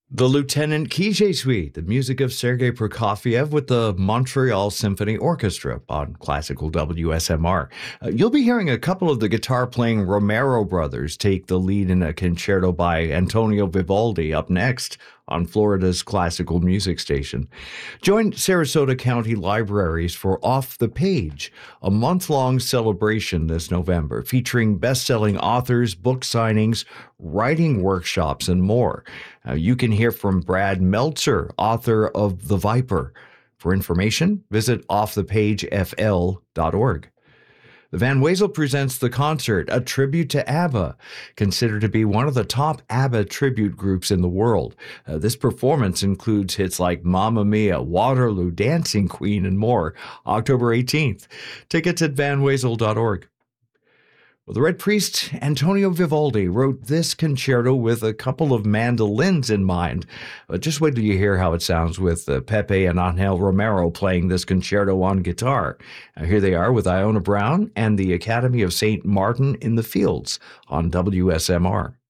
The Lieutenant Kijé Suite, the music of Sergei Prokofiev with the Montreal Symphony Orchestra on classical WSMR. You'll be hearing a couple of the guitar-playing Romero brothers take the lead in a concerto by Antonio Vivaldi up next on Florida's classical music station. Join Sarasota County Libraries for Off the Page, a month-long celebration this November featuring best-selling authors, book signings, writing workshops, and more. You can hear from Brad Meltzer, author of The Viper. For information, visit offthepagefl.org. The Van Wezel presents The Concert, a tribute to ABBA, considered to be one of the top ABBA tribute groups in the world. This performance includes hits like Mamma Mia, Waterloo, Dancing Queen, and more. October 18th. Tickets at vanwezel.org. Well, the Red Priest, Antonio Vivaldi, wrote this concerto with a couple of mandolins in mind. But just wait till you hear how it sounds with Pepe and Angel Romero playing this concerto on guitar. Here they are with Iona Brown and the Academy of St. Martin in the Fields on WSMR.